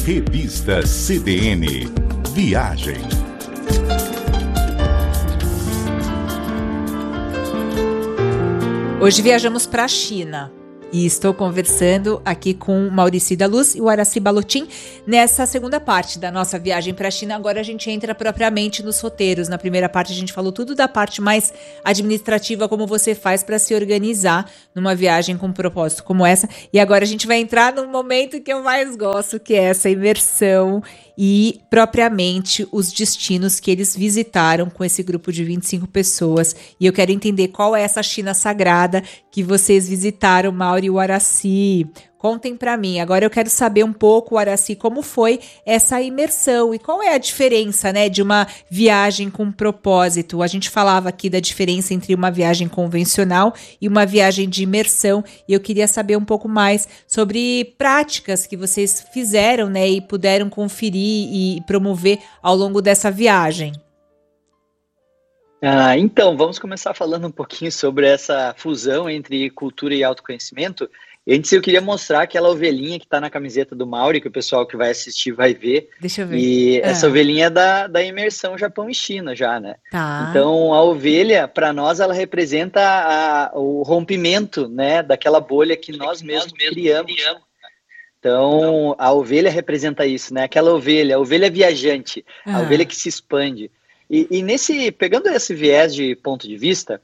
Revista CBN Viagem. Hoje viajamos para a China e estou conversando aqui com Mauricy da Luz e o Aracy Ballotin nessa segunda parte da nossa viagem para a China. Agora a gente entra propriamente nos roteiros. Na primeira parte a gente falou tudo da parte mais administrativa, como você faz para se organizar numa viagem com um propósito como essa. E agora a gente vai entrar no momento que eu mais gosto, que é essa imersão e propriamente os destinos que eles visitaram com esse grupo de 25 pessoas. E eu quero entender qual é essa China sagrada que vocês visitaram, Mauri e o Aracy. Contem para mim. Agora eu quero saber um pouco, Aracy, como foi essa imersão e qual é a diferença, né, de uma viagem com propósito. A gente falava aqui da diferença entre uma viagem convencional e uma viagem de imersão, e eu queria saber um pouco mais sobre práticas que vocês fizeram, né, e puderam conferir e promover ao longo dessa viagem. Então, vamos começar falando um pouquinho sobre essa fusão entre cultura e autoconhecimento. Antes eu queria mostrar aquela ovelhinha que está na camiseta do Mauri, que o pessoal que vai assistir vai ver. Deixa eu ver. E essa ovelhinha é da imersão Japão e China já, né? Tá. Então a ovelha, para nós, ela representa o rompimento, né, daquela bolha que nós mesmos criamos. Então a ovelha representa isso, né? Aquela ovelha, a ovelha viajante, a ovelha que se expande. E pegando esse viés de ponto de vista,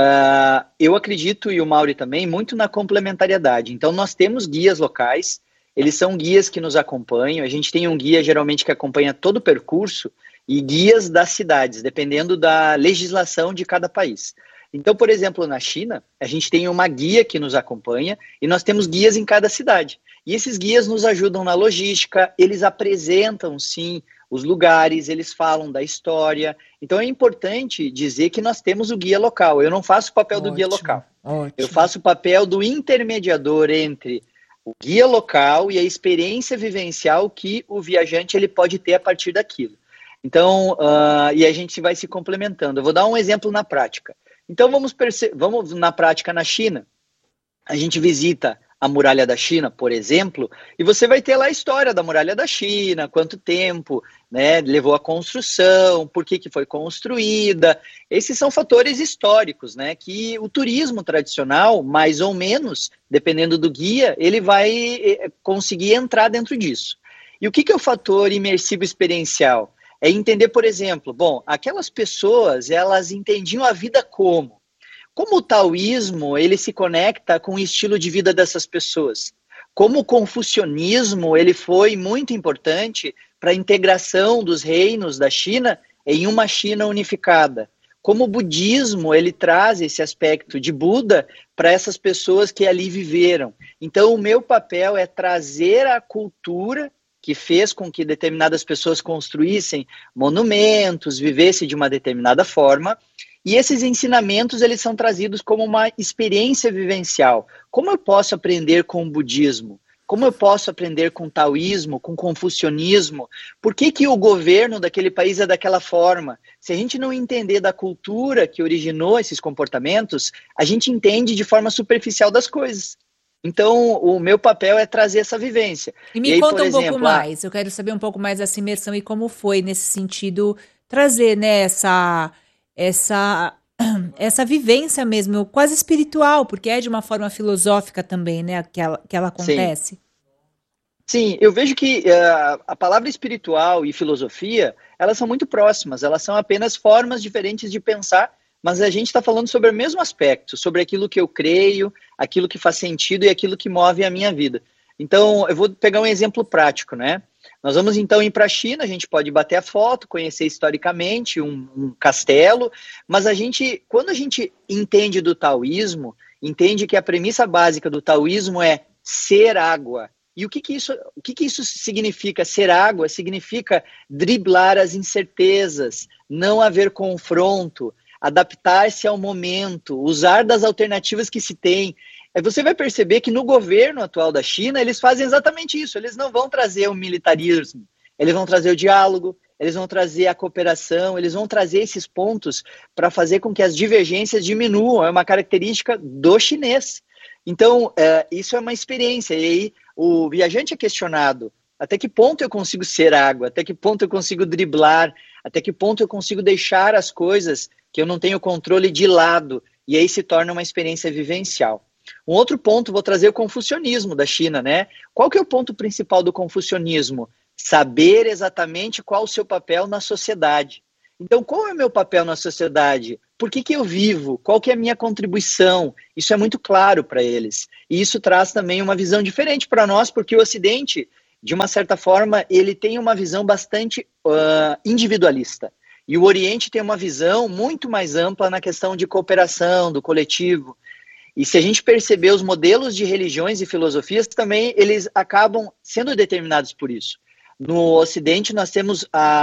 eu acredito, e o Mauri também, muito na complementariedade. Então, nós temos guias locais, eles são guias que nos acompanham. A gente tem um guia, geralmente, que acompanha todo o percurso, e guias das cidades, dependendo da legislação de cada país. Então, por exemplo, na China, a gente tem uma guia que nos acompanha, e nós temos guias em cada cidade. E esses guias nos ajudam na logística, eles apresentam, sim, os lugares, eles falam da história. Então é importante dizer que nós temos o guia local. Eu não faço o papel do guia local. Eu faço o papel do intermediador entre o guia local e a experiência vivencial que o viajante ele pode ter a partir daquilo. Então, e a gente vai se complementando. Eu vou dar um exemplo na prática. Então vamos na prática na China. A gente visita a Muralha da China, por exemplo, e você vai ter lá a história da Muralha da China, quanto tempo, né, levou a construção, por que foi construída. Esses são fatores históricos, né, que o turismo tradicional, mais ou menos, dependendo do guia, ele vai conseguir entrar dentro disso. E o que é o fator imersivo experiencial? É entender, por exemplo, aquelas pessoas, elas entendiam a vida como? Como o taoísmo ele se conecta com o estilo de vida dessas pessoas? Como o confucionismo ele foi muito importante para a integração dos reinos da China em uma China unificada? Como o budismo ele traz esse aspecto de Buda para essas pessoas que ali viveram? Então o meu papel é trazer a cultura que fez com que determinadas pessoas construíssem monumentos, vivessem de uma determinada forma. E esses ensinamentos, eles são trazidos como uma experiência vivencial. Como eu posso aprender com o budismo? Como eu posso aprender com o taoísmo, com o confucionismo? Por que o governo daquele país é daquela forma? Se a gente não entender da cultura que originou esses comportamentos, a gente entende de forma superficial das coisas. Então, o meu papel é trazer essa vivência. E me conta um pouco mais, eu quero saber um pouco mais dessa imersão e como foi nesse sentido trazer, né, essa vivência mesmo, quase espiritual, porque é de uma forma filosófica também, né, que ela acontece. Sim, eu vejo que a palavra espiritual e filosofia, elas são muito próximas, elas são apenas formas diferentes de pensar, mas a gente está falando sobre o mesmo aspecto, sobre aquilo que eu creio, aquilo que faz sentido e aquilo que move a minha vida. Então, eu vou pegar um exemplo prático, né? Nós vamos então ir para a China, a gente pode bater a foto, conhecer historicamente um castelo, mas quando a gente entende do taoísmo, entende que a premissa básica do taoísmo é ser água. E o que isso significa? Ser água significa driblar as incertezas, não haver confronto, adaptar-se ao momento, usar das alternativas que se tem. Você vai perceber que no governo atual da China, eles fazem exatamente isso. Eles não vão trazer o militarismo, eles vão trazer o diálogo, eles vão trazer a cooperação, eles vão trazer esses pontos para fazer com que as divergências diminuam. É uma característica do chinês. Então, isso é uma experiência. E aí, o viajante é questionado Até que ponto eu consigo ser água? Até que ponto eu consigo driblar? Até que ponto eu consigo deixar as coisas que eu não tenho controle de lado? E aí se torna uma experiência vivencial. Um outro ponto, vou trazer o confucionismo da China, né? Qual que é o ponto principal do confucionismo? Saber exatamente qual o seu papel na sociedade. Então, qual é o meu papel na sociedade? Por que eu vivo? Qual que é a minha contribuição? Isso é muito claro para eles. E isso traz também uma visão diferente para nós, porque o Ocidente, de uma certa forma, ele tem uma visão bastante individualista. E o Oriente tem uma visão muito mais ampla na questão de cooperação, do coletivo. E se a gente perceber os modelos de religiões e filosofias, também eles acabam sendo determinados por isso. No Ocidente, nós temos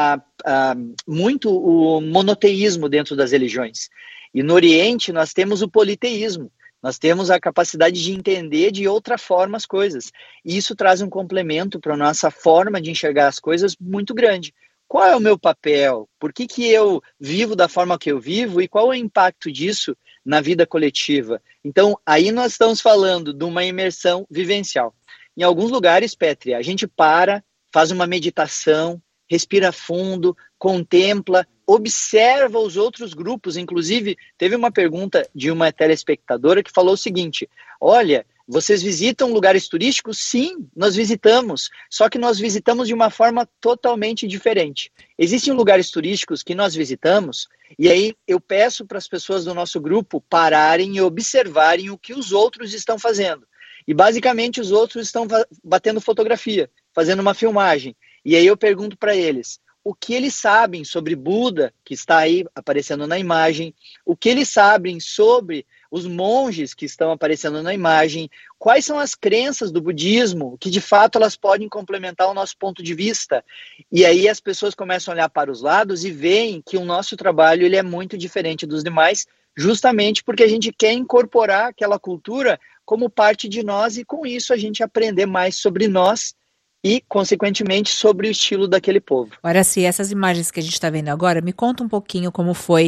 muito o monoteísmo dentro das religiões. E no Oriente, nós temos o politeísmo. Nós temos a capacidade de entender de outra forma as coisas. E isso traz um complemento para a nossa forma de enxergar as coisas muito grande. Qual é o meu papel? Por que eu vivo da forma que eu vivo? E qual é o impacto disso na vida coletiva? Então, aí nós estamos falando de uma imersão vivencial. Em alguns lugares, Petri, a gente faz uma meditação, respira fundo, contempla, observa os outros grupos. Inclusive, teve uma pergunta de uma telespectadora que falou o seguinte: olha, vocês visitam lugares turísticos? Sim, nós visitamos, só que nós visitamos de uma forma totalmente diferente. Existem lugares turísticos que nós visitamos, e aí eu peço para as pessoas do nosso grupo pararem e observarem o que os outros estão fazendo. E basicamente os outros estão batendo fotografia, fazendo uma filmagem. E aí eu pergunto para eles o que eles sabem sobre Buda, que está aí aparecendo na imagem, o que eles sabem sobre os monges que estão aparecendo na imagem, quais são as crenças do budismo, que de fato elas podem complementar o nosso ponto de vista. E aí as pessoas começam a olhar para os lados e veem que o nosso trabalho ele é muito diferente dos demais, justamente porque a gente quer incorporar aquela cultura como parte de nós, e com isso a gente aprender mais sobre nós e, consequentemente, sobre o estilo daquele povo. Agora, se essas imagens que a gente está vendo agora, me conta um pouquinho como foi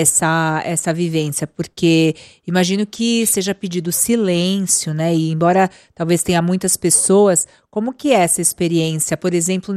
essa vivência, porque imagino que seja pedido silêncio, né? E embora talvez tenha muitas pessoas, como que é essa experiência? Por exemplo,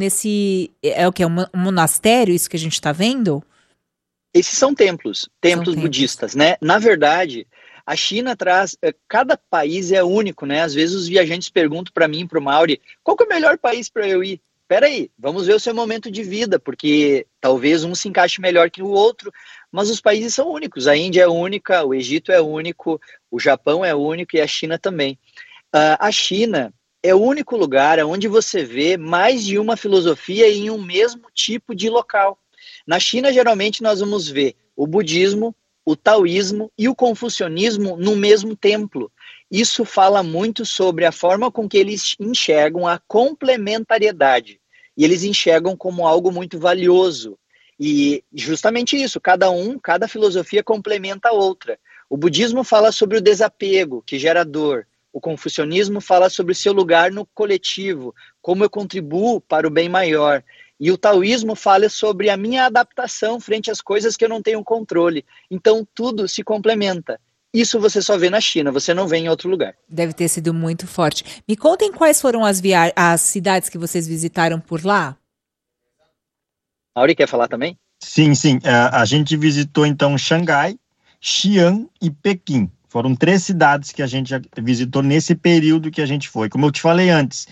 é o que? Um monastério, isso que a gente está vendo? Esses são templos budistas, né? Na verdade, a China traz, cada país é único, né? Às vezes os viajantes perguntam para mim, para o Mauri, qual que é o melhor país para eu ir? Espera aí, vamos ver o seu momento de vida, porque talvez um se encaixe melhor que o outro, mas os países são únicos. A Índia é única, o Egito é único, o Japão é único e a China também. A China é o único lugar onde você vê mais de uma filosofia em um mesmo tipo de local. Na China, geralmente, nós vamos ver o budismo, o taoísmo e o confucionismo no mesmo templo. Isso fala muito sobre a forma com que eles enxergam a complementariedade. E eles enxergam como algo muito valioso. E justamente isso, cada filosofia complementa a outra. O budismo fala sobre o desapego, que gera dor. O confucionismo fala sobre o seu lugar no coletivo, como eu contribuo para o bem maior. E o taoísmo fala sobre a minha adaptação frente às coisas que eu não tenho controle. Então, tudo se complementa. Isso você só vê na China, você não vê em outro lugar. Deve ter sido muito forte. Me contem quais foram as cidades que vocês visitaram por lá? Mauri, quer falar também? Sim. A gente visitou, então, Xangai, Xi'an e Pequim. Foram 3 cidades que a gente visitou nesse período que a gente foi. Como eu te falei antes,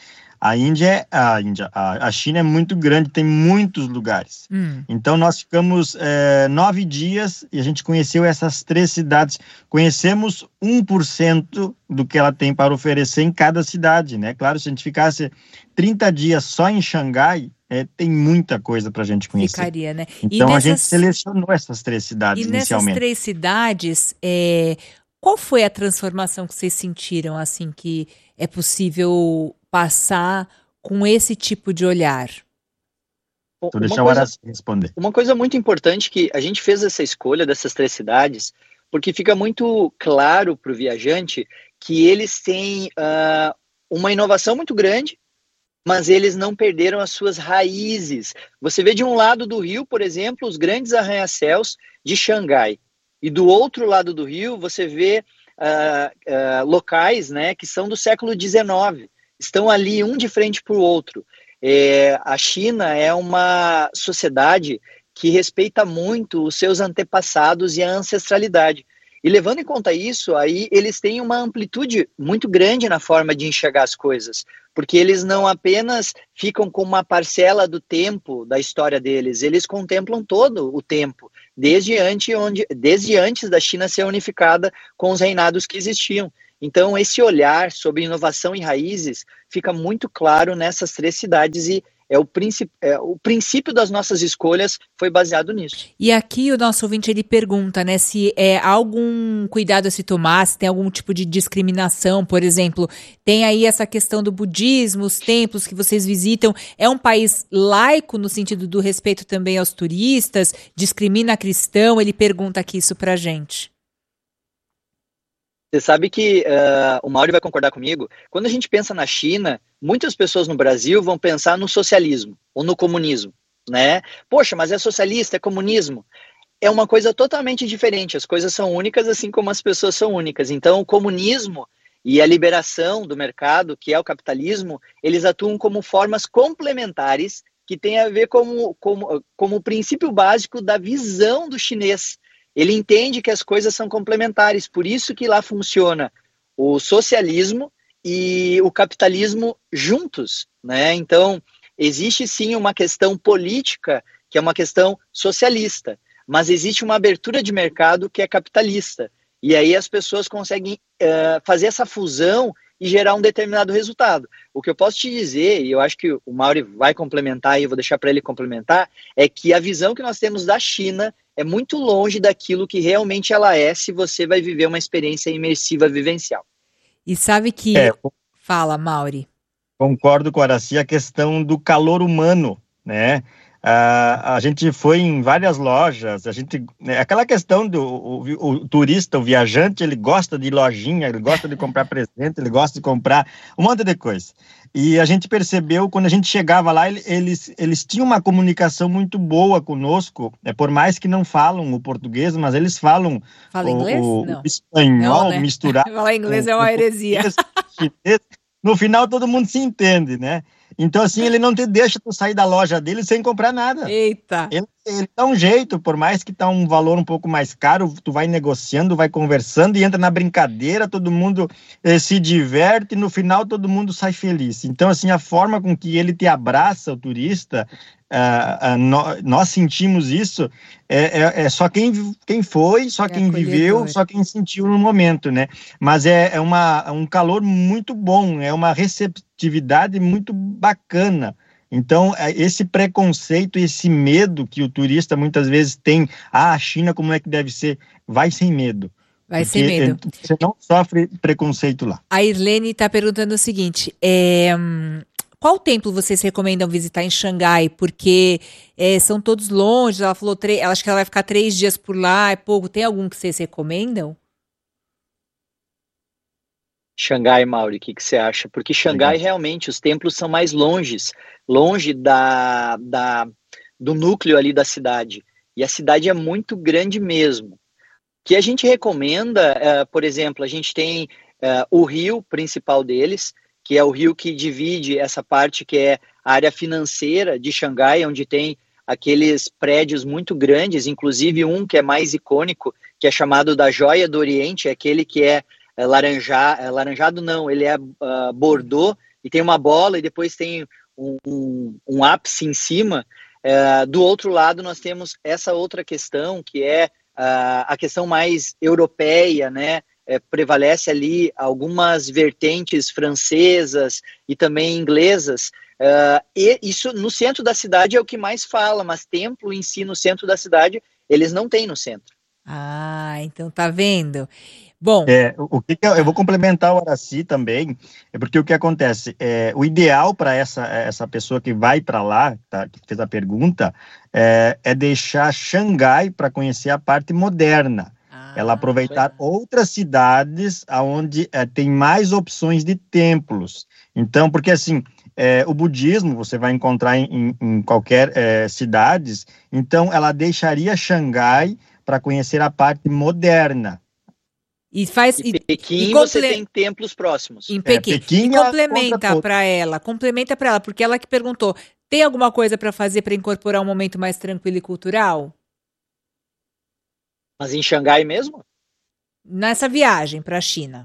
a China é muito grande, tem muitos lugares. Então, nós ficamos 9 dias e a gente conheceu essas 3 cidades. Conhecemos 1% do que ela tem para oferecer em cada cidade, né? Claro, se a gente ficasse 30 dias só em Xangai, tem muita coisa para a gente conhecer. Ficaria, né? Então, a gente selecionou essas 3 cidades inicialmente. E nessas 3 cidades, qual foi a transformação que vocês sentiram, assim, que é possível passar com esse tipo de olhar? Vou deixar o Araci responder. Uma coisa muito importante que a gente fez essa escolha dessas 3 cidades, porque fica muito claro para o viajante que eles têm uma inovação muito grande, mas eles não perderam as suas raízes. Você vê de um lado do rio, por exemplo, os grandes arranha-céus de Xangai. E do outro lado do rio, você vê locais, né, que são do século XIX. Estão ali um de frente para o outro. A China é uma sociedade que respeita muito os seus antepassados e a ancestralidade. E levando em conta isso, aí eles têm uma amplitude muito grande na forma de enxergar as coisas, porque eles não apenas ficam com uma parcela do tempo da história deles, eles contemplam todo o tempo, desde antes da China ser unificada com os reinados que existiam. Então, esse olhar sobre inovação e raízes fica muito claro nessas 3 cidades e o princípio das nossas escolhas foi baseado nisso. E aqui o nosso ouvinte ele pergunta, né, se há algum cuidado a se tomar, se tem algum tipo de discriminação, por exemplo, tem aí essa questão do budismo, os templos que vocês visitam, é um país laico no sentido do respeito também aos turistas, discrimina cristão? Ele pergunta aqui isso pra gente. Você sabe que o Mauri vai concordar comigo, quando a gente pensa na China, muitas pessoas no Brasil vão pensar no socialismo ou no comunismo, né? Poxa, mas é socialista, é comunismo. É uma coisa totalmente diferente, as coisas são únicas assim como as pessoas são únicas. Então, o comunismo e a liberação do mercado, que é o capitalismo, eles atuam como formas complementares que têm a ver como o princípio básico da visão do chinês. Ele entende que as coisas são complementares, por isso que lá funciona o socialismo e o capitalismo juntos, né? Então, existe sim uma questão política, que é uma questão socialista, mas existe uma abertura de mercado que é capitalista. E aí as pessoas conseguem fazer essa fusão e gerar um determinado resultado. O que eu posso te dizer, e eu acho que o Mauri vai complementar, e eu vou deixar para ele complementar, é que a visão que nós temos da China é muito longe daquilo que realmente ela é, se você vai viver uma experiência imersiva vivencial. E sabe que... Fala, Mauri. Concordo com a Aracy, a questão do calor humano, né? A gente foi em várias lojas, aquela questão o turista, o viajante, ele gosta de lojinha, ele gosta de comprar presente, ele gosta de comprar um monte de coisa. E a gente percebeu, quando a gente chegava lá, eles tinham uma comunicação muito boa conosco, por mais que não falam o português, mas eles falam o espanhol não, né? Misturado. Falar inglês é uma heresia. No final, todo mundo se entende, né? Então, assim, ele não te deixa tu sair da loja dele sem comprar nada. Eita! Ele dá um jeito, por mais que tá um valor um pouco mais caro, tu vai negociando, vai conversando e entra na brincadeira, todo mundo se diverte e no final todo mundo sai feliz. Então, assim, a forma com que ele te abraça, o turista, nós sentimos isso, só quem foi, só quem viveu, só quem sentiu no momento, né? Mas é um calor muito bom, é uma receptividade muito bacana. Então, esse preconceito, esse medo que o turista muitas vezes tem, a China como é que deve ser, vai sem medo. Vai sem medo. Você não sofre preconceito lá. A Irlene está perguntando o seguinte, qual templo vocês recomendam visitar em Xangai? Porque são todos longe, ela falou, acho que ela vai ficar 3 dias por lá, é pouco. Tem algum que vocês recomendam? Xangai, Mauri, o que você acha? Porque Xangai, realmente, os templos são mais longe do núcleo ali da cidade. E a cidade é muito grande mesmo. O que a gente recomenda, por exemplo, a gente tem o rio principal deles, que é o rio que divide essa parte que é a área financeira de Xangai, onde tem aqueles prédios muito grandes, inclusive um que é mais icônico, que é chamado da Joia do Oriente, aquele que é laranjado não, ele é bordô, e tem uma bola, e depois tem um ápice em cima. Do outro lado, nós temos essa outra questão, que é a questão mais europeia, né? Prevalece ali algumas vertentes francesas e também inglesas, e isso no centro da cidade é o que mais fala, mas templo em si no centro da cidade, eles não têm no centro. Então tá vendo? Bom, eu vou complementar o Aracy também, porque o que acontece, o ideal para essa pessoa que vai para lá, que fez a pergunta, é deixar Xangai para conhecer a parte moderna. Ela aproveitar outras cidades onde tem mais opções de templos. Então, porque assim, o budismo você vai encontrar em qualquer cidades, então ela deixaria Xangai para conhecer a parte moderna. E faz em Pequim você tem templos próximos. Em Pequim. Pequim e complementa para ela, porque ela que perguntou, tem alguma coisa para fazer para incorporar um momento mais tranquilo e cultural? Mas em Xangai mesmo? Nessa viagem para a China.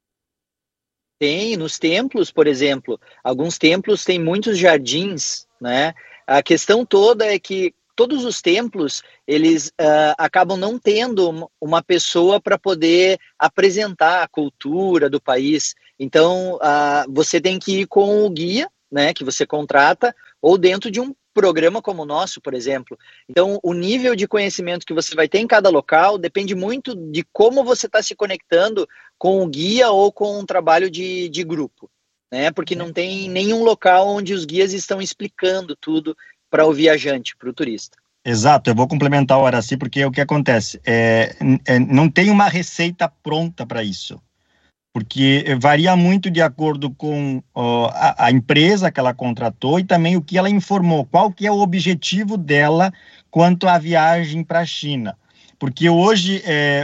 Tem, nos templos, por exemplo, alguns templos têm muitos jardins, né? A questão toda é que todos os templos, eles acabam não tendo uma pessoa para poder apresentar a cultura do país. Então, você tem que ir com o guia, né, que você contrata, ou dentro de um programa como o nosso, por exemplo. Então, o nível de conhecimento que você vai ter em cada local depende muito de como você está se conectando com o guia ou com um trabalho de grupo, né? Porque não tem nenhum local onde os guias estão explicando tudo para o viajante, para o turista. Exato, eu vou complementar o Aracy, porque o que acontece? Não tem uma receita pronta para isso, porque varia muito de acordo com a empresa que ela contratou e também o que ela informou, qual que é o objetivo dela quanto à viagem para a China. Porque hoje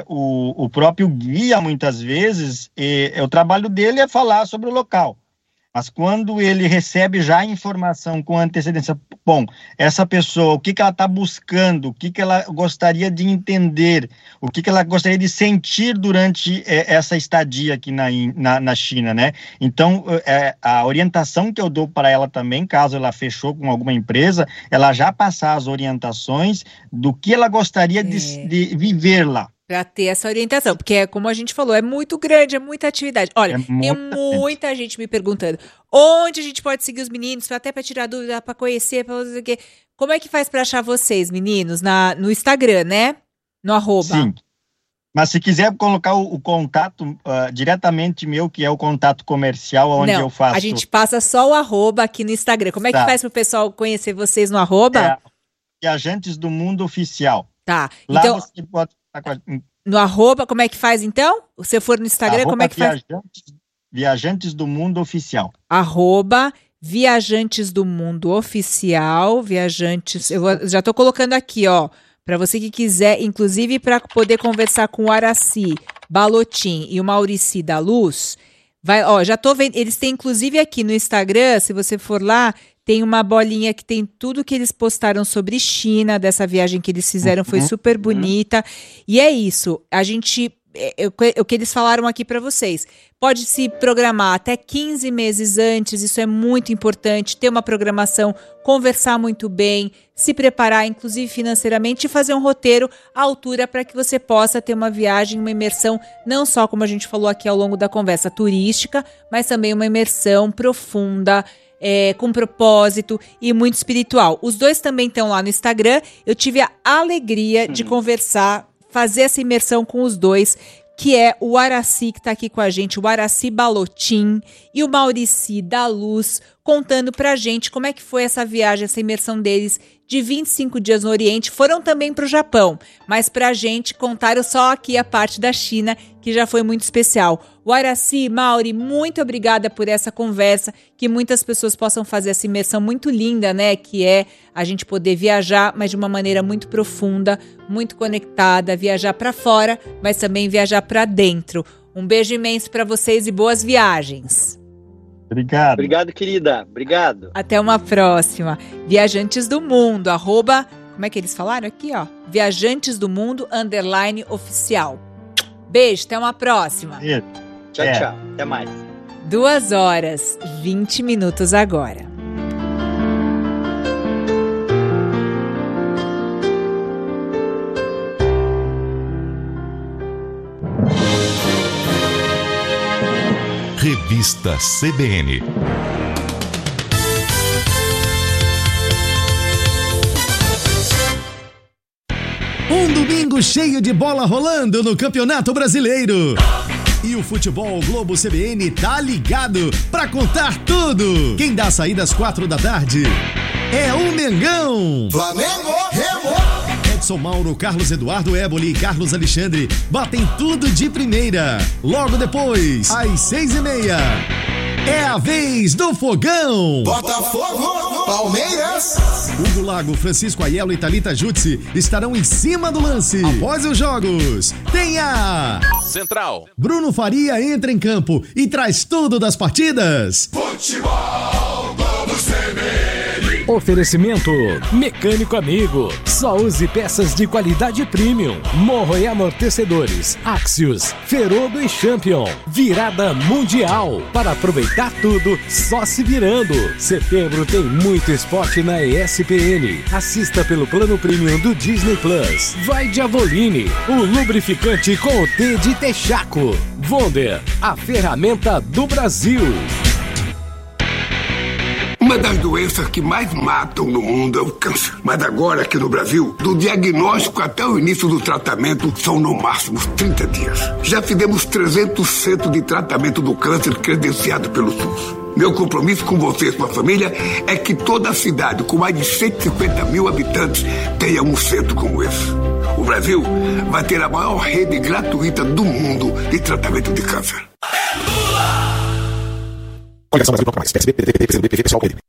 o próprio guia, muitas vezes, o trabalho dele é falar sobre o local. Mas quando ele recebe já a informação com antecedência, bom, essa pessoa, o que ela está buscando, o que ela gostaria de entender, o que ela gostaria de sentir durante essa estadia aqui na China, né? Então, a orientação que eu dou para ela também, caso ela fechou com alguma empresa, ela já passar as orientações do que ela gostaria de viver lá. Para ter essa orientação, porque como a gente falou, é muito grande, é muita atividade. Olha, tem muita gente me perguntando onde a gente pode seguir os meninos, até para tirar dúvida, para conhecer, para não sei o quê. Como é que faz para achar vocês, meninos? No Instagram, né? No @. Sim. Mas se quiser colocar o contato diretamente meu, que é o contato comercial, onde eu faço... a gente passa só o @ aqui no Instagram. Como é que faz para o pessoal conhecer vocês no @? Viajantes do Mundo Oficial. Tá. Lá então, você pode... No @, como é que faz então? Se for no Instagram, como é que faz? Viajantes do Mundo Oficial. @Viajantes do Mundo Oficial. Viajantes. Eu já tô colocando aqui, ó. Para você que quiser, inclusive para poder conversar com o Aracy Ballotin e o Mauricy da Luz. Já tô vendo. Eles têm, inclusive, aqui no Instagram, se você for lá. Tem uma bolinha que tem tudo que eles postaram sobre China, dessa viagem que eles fizeram, foi super bonita. E é isso, o que eles falaram aqui para vocês. Pode se programar até 15 meses antes, isso é muito importante, ter uma programação, conversar muito bem, se preparar, inclusive financeiramente, e fazer um roteiro à altura para que você possa ter uma viagem, uma imersão, não só, como a gente falou aqui ao longo da conversa, turística, mas também uma imersão profunda, com propósito e muito espiritual. Os dois também estão lá no Instagram. Eu tive a alegria de conversar, fazer essa imersão com os dois, que é o Aracy, que está aqui com a gente, o Aracy Ballotin e o Mauricy da Luz, contando pra gente como é que foi essa viagem, essa imersão deles de 25 dias no Oriente. Foram também pro Japão, mas pra gente contaram só aqui a parte da China, que já foi muito especial. O Aracy, Mauri, muito obrigada por essa conversa, que muitas pessoas possam fazer essa imersão muito linda, né, que é a gente poder viajar, mas de uma maneira muito profunda, muito conectada, viajar pra fora, mas também viajar pra dentro. Um beijo imenso pra vocês e boas viagens. Obrigado. Obrigado, querida. Obrigado. Até uma próxima. Viajantes do Mundo, @ como é que eles falaram aqui, ó? Viajantes do Mundo _oficial. Beijo, até uma próxima. Tchau, tchau. Até mais. 2h20 agora. Revista CBN. Um domingo cheio de bola rolando no Campeonato Brasileiro. E o Futebol Globo CBN tá ligado pra contar tudo. Quem dá a saída às 4h é o Mengão. Flamengo, Remo. Edson Mauro, Carlos Eduardo Éboli e Carlos Alexandre batem tudo de primeira. Logo depois, às 6h30. É a vez do fogão! Botafogo, Palmeiras! Hugo Lago, Francisco Aiello e Thalita Jutsi estarão em cima do lance. Após os jogos, tem a Central. Bruno Faria entra em campo e traz tudo das partidas. Futebol Globo CBN. Oferecimento Mecânico Amigo. Só use peças de qualidade premium. Morro e amortecedores. Axios, Ferodo e Champion. Virada mundial. Para aproveitar tudo, só se virando. Setembro tem muito esporte na ESPN. Assista pelo plano premium do Disney Plus. Vai de Avoline, o lubrificante com o T de Texaco. Wonder, a ferramenta do Brasil. Uma das doenças que mais matam no mundo é o câncer. Mas agora, aqui no Brasil, do diagnóstico até o início do tratamento, são no máximo 30 dias. Já fizemos 300 centros de tratamento do câncer credenciado pelo SUS. Meu compromisso com você e sua família é que toda a cidade, com mais de 150 mil habitantes, tenha um centro como esse. O Brasil vai ter a maior rede gratuita do mundo de tratamento de câncer. Coligação Brasil.com+, PSB, PDT, PCdoB, PV, PSOL, PDB.